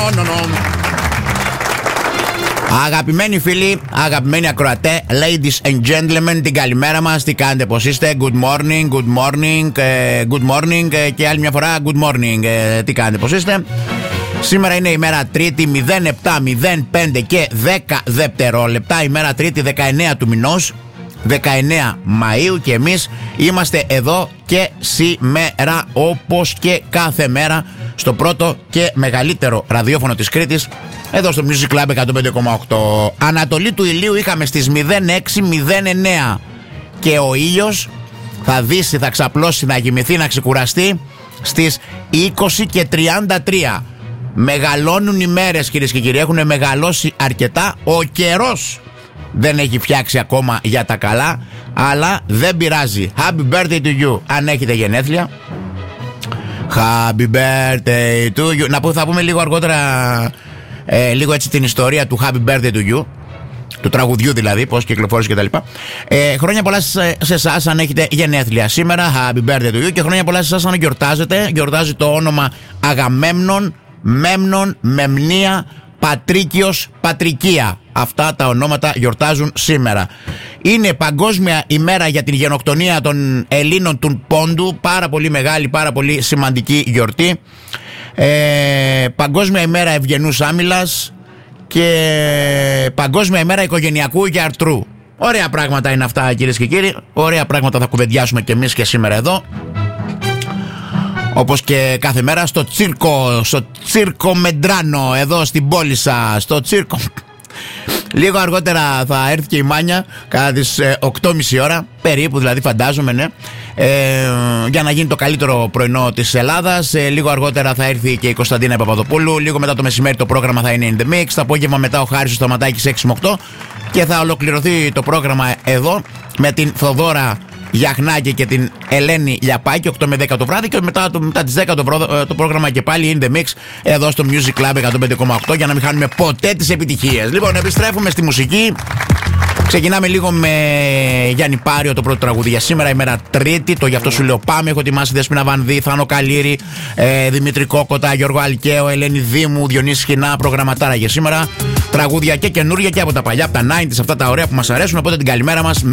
Αγαπημένοι φίλοι, αγαπημένοι ακροατέ, ladies and gentlemen, την καλημέρα μας. Τι κάνετε, πως είστε? Good morning, good morning, good morning και άλλη μια φορά good morning. Τι κάνετε, πως είστε? Σήμερα είναι η μέρα Τρίτη, 07, 05 και 10 δευτερόλεπτα. Η μέρα Τρίτη, 19 του μηνός, 19 Μαΐου, και εμείς είμαστε εδώ και σήμερα, όπως και κάθε μέρα, στο πρώτο και μεγαλύτερο ραδιόφωνο της Κρήτης, εδώ στο Music Club 105,8. Ανατολή του ηλίου είχαμε στις 06:09 και ο ήλιος θα δύσει, θα ξαπλώσει, να κοιμηθεί, να ξεκουραστεί στις 20:33. Μεγαλώνουν οι μέρες, κυρίες και κύριοι, έχουν μεγαλώσει αρκετά. Ο καιρός δεν έχει φτιάξει ακόμα για τα καλά, αλλά δεν πειράζει. Happy birthday to you αν έχετε γενέθλια. Happy birthday to you. Να πω, θα πούμε λίγο αργότερα λίγο έτσι την ιστορία του Happy birthday to you, του τραγουδιού δηλαδή, πώς κυκλοφόρησε κτλ. Χρόνια πολλά σε εσάς αν έχετε γενέθλια σήμερα. Happy birthday to you. Και χρόνια πολλά σε εσάς αν γιορτάζετε. Γιορτάζει το όνομα Αγαμέμνων, Μέμνων, Μεμνία, Πατρίκιος, Πατρικία. Αυτά τα ονόματα γιορτάζουν σήμερα. Είναι παγκόσμια ημέρα για την γενοκτονία των Ελλήνων του Πόντου. Πάρα πολύ μεγάλη, πάρα πολύ σημαντική γιορτή. Παγκόσμια ημέρα ευγενούς άμυλας και παγκόσμια ημέρα οικογενειακού γιαρτρού. Ωραία πράγματα είναι αυτά, κυρίες και κύριοι. Ωραία πράγματα θα κουβεντιάσουμε και εμείς και σήμερα εδώ, όπως και κάθε μέρα στο τσίρκο Μεντράνο, εδώ στην πόλη σας, στο τσίρκο. Λίγο αργότερα θα έρθει και η Μάνια, κατά τις 8:30 ώρα, περίπου δηλαδή, φαντάζομαι, ναι, για να γίνει το καλύτερο πρωινό της Ελλάδας. Λίγο αργότερα θα έρθει και η Κωνσταντίνα Παπαδοπούλου. Λίγο μετά το μεσημέρι το πρόγραμμα θα είναι in the mix. Το απόγευμα μετά ο Χάρης Σταματάκης 6 με 8. Και θα ολοκληρωθεί το πρόγραμμα εδώ με την Θοδόρα Γιαχνάκη και την Ελένη Λιαπάκη 8 με 10 το βράδυ. Και μετά τις 10 το πρόγραμμα και πάλι in the mix εδώ στο Music Club 105,8, για να μην χάνουμε ποτέ τις επιτυχίες. Λοιπόν, επιστρέφουμε στη μουσική. Ξεκινάμε λίγο με Γιάννη Πάριο, το πρώτο τραγούδι για σήμερα, ημέρα Τρίτη. Το γι' αυτό σου λέω πάμε. Έχω ετοιμάσει Δέσποινα Βανδύ, Θάνο Καλήρη, Δημήτρη Κόκοτα, Γιώργο Αλκαίο, Ελένη Δήμου, Διονύση Σχοινά. Προγραμματάρα για σήμερα. Τραγούδια και καινούργια και από τα παλιά, από τα 90's, αυτά τα ωραία που μας αρέσουν. Οπότε την καλημέρα μας